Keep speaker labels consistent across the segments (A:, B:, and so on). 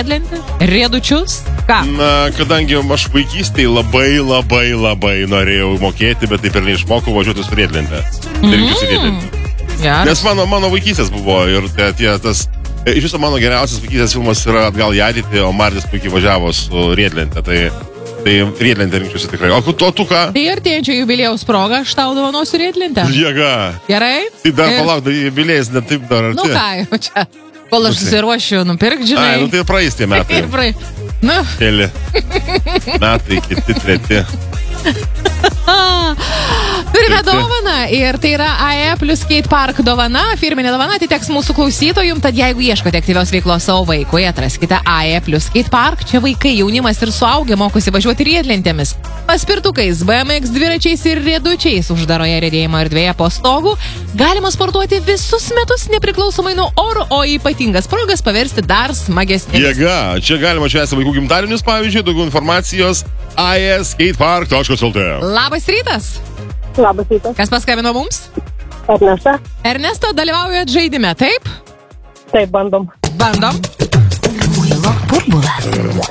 A: riedlentę, riedučius, ką?
B: Na, kadangi aš vaikystėje labai norėjau mokėti, bet taip ir neišmokau važiuoti su riedlente. Tai rinkiuosi riedlentę. Nes mano vaikystės buvo ir tas... Iš viso mano geriausias vaikystės filmas yra Atgal į ateitį, o Martis puikiai važiavo su riedlente. Tai riedlentę rinkiuosi tikrai. O tu ką?
A: Tai artėjančio jubiliejaus proga aš tau dovanosiu riedlentę.
B: Jėga.
A: Gerai?
B: Tai dar palauk, jubiliejas net taip dar arti.
A: Nu ką, čia, kol aš susiruošiu nupirkti, žinai.
B: Ai, tai praeis tie metai.
A: Nu.
B: Keli metai, kiti, treti.
A: Turime dovaną ir tai yra AE plus Skate Park dovana, firminė dovana atiteks mūsų klausytojum, tad jeigu ieškote aktyvios veiklos savo vaikui, atraskite AE plus Skate Park, čia vaikai, jaunimas ir suaugę mokosi važiuoti riedlentėmis, paspirtukais, BMX dviračiais ir riedučiais, uždaroje riedėjimo erdvėje po stogu, galima sportuoti visus metus nepriklausomai nuo oro, o ypatingas progas paversti dar smagesnėmis.
B: Jėga, čia galima švęsti vaikų gimtadienius, pavyzdžiui, daugiau informacijos aeskatepark.lt.
A: Labas rytas!
C: Labas rytas.
A: Kas paskambino mums?
C: Ernesta.
A: Ernesta, dalyvaujat žaidime, taip?
C: Taip, bandom.
A: Bandom.
D: Muilo burbulas.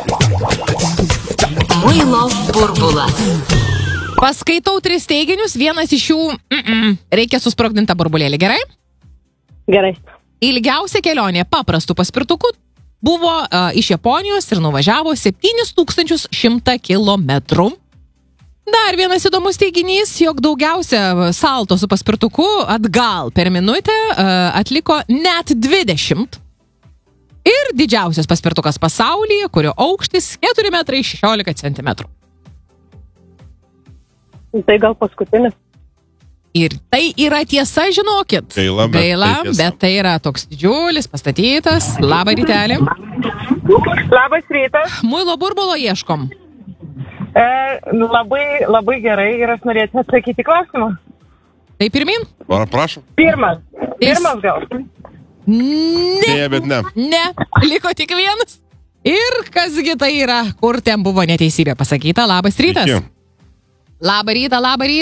D: Muilo burbulas.
A: Paskaitau 3 teiginius, vienas iš jų reikia susprogdinti burbulėlį, gerai?
C: Gerai.
A: Ilgiausia kelionė paprastu paspirtuku buvo iš Japonijos ir nuvažiavo 7100 kilometrų. Dar vienas įdomus teiginys, jog daugiausia salto su paspirtuku atgal per minutę atliko net 20. Ir didžiausias paspirtukas pasaulyje, kurio aukštis 4,16 m.
C: Tai gal paskutinis.
A: Ir tai yra tiesa, žinokit.
B: Gaila,
A: bet tai yra toks didžiulis, pastatytas. Labą rytelį.
C: Labas rytas.
A: Muilo burbulo ieškom.
C: Labai gerai ir aš norėčiau atsakyti klausimą.
A: Tai pirmin?
B: Prašom.
C: Pirmas gal.
B: Ne, bet ne.
A: Ne, liko tik vienas. Ir kasgi tai yra, kur ten buvo neteisybė pasakyta. Labas rytas.
B: Iki.
A: Labą rytą.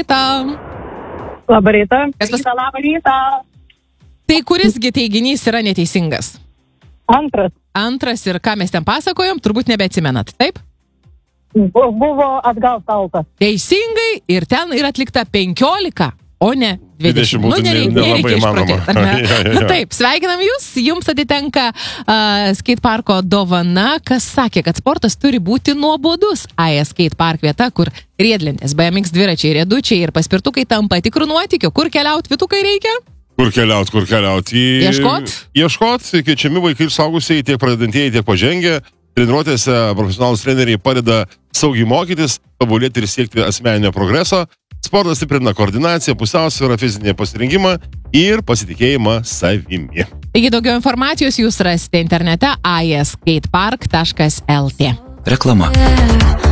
C: Labą rytą.
D: Labą rytą.
A: Tai kurisgi teiginys yra neteisingas? Antras ir ką mes ten pasakojom, turbūt nebeatsimenat, taip?
C: Buvo atgal saltas.
A: Teisingai, ir ten yra atlikta 15, o ne 20.
B: būtų
A: Nereikia
B: įmanoma.
A: išprotėti. Taip, sveikinam jūs, jums atitenka Skate Parko dovana, kas sakė, kad sportas turi būti nuobodus. AE Skate Park vieta, kur riedlentės, BMX dviračiai, riedučiai ir paspirtukai tampa tikrų nuotykių. Kur keliaut, Vitukai reikia?
B: Kur keliaut? Ieškot, kviečiami vaikai ir suaugusieji, tiek pradedantieji, tiek pažengę. Treniruotėse profesionalūs treneriai padeda saugiai mokytis, tobulėti ir siekti asmeninio progreso. Sportas stiprina koordinaciją, pusiausvyrą, fizinį pasirinkimą ir pasitikėjimą savimi.
A: Taigi daugiau informacijos jūs rasite internete aeskatepark.lt.
E: Reklama.